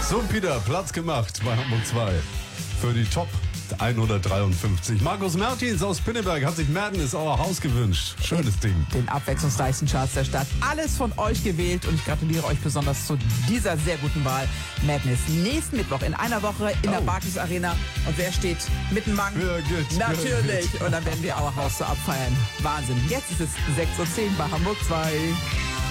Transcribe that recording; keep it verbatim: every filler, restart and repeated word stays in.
So, Peter, Platz gemacht bei Hamburg zwei für die Top hundertdreiundfünfzig. Markus Mertins aus Pinneberg hat sich Madness Our House gewünscht. Schönes Ding. Den abwechslungsreichsten Charts der Stadt. Alles von euch gewählt und ich gratuliere euch besonders zu dieser sehr guten Wahl. Madness nächsten Mittwoch in einer Woche in der Oh. Barclays Arena. Und wer steht mit dem Mann? Birgit, Natürlich. Birgit. Und dann werden wir Our House so abfeiern. Wahnsinn. Jetzt ist es sechs Uhr zehn bei Hamburg zwei.